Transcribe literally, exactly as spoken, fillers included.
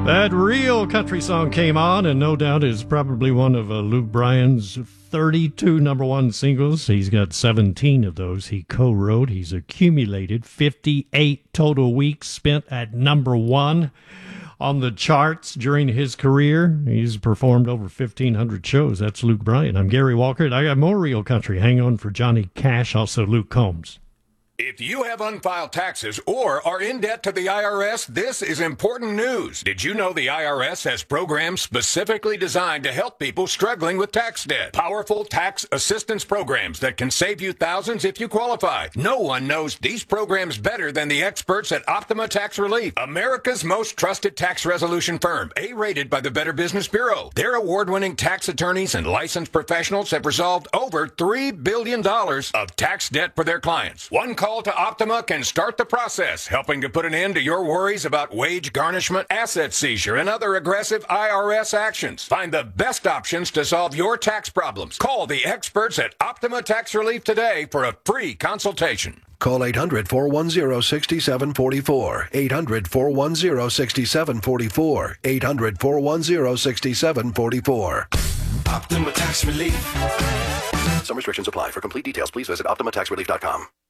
That real country song came on, and no doubt is probably one of uh, Luke Bryan's thirty-two number one singles. He's got seventeen of those he co-wrote. He's accumulated fifty-eight total weeks spent at number one on the charts during his career. He's performed over fifteen hundred shows. That's Luke Bryan. I'm Gary Walker, and I got more real country. Hang on for Johnny Cash, also Luke Combs. If you have unfiled taxes or are in debt to the I R S, this is important news. Did you know the I R S has programs specifically designed to help people struggling with tax debt? Powerful tax assistance programs that can save you thousands if you qualify. No one knows these programs better than the experts at Optima Tax Relief, America's most trusted tax resolution firm, A-rated by the Better Business Bureau. Their award-winning tax attorneys and licensed professionals have resolved over three billion dollars of tax debt for their clients. One call to Optima can start the process, helping to put an end to your worries about wage garnishment, asset seizure, and other aggressive I R S actions. Find the best options to solve your tax problems. Call the experts at Optima Tax Relief today for a free consultation. Call eight hundred, four one zero, six seven four four. eight hundred, four one zero, six seven four four. eight hundred, four one zero, six seven four four. Optima Tax Relief. Some restrictions apply. For complete details, please visit optima tax relief dot com.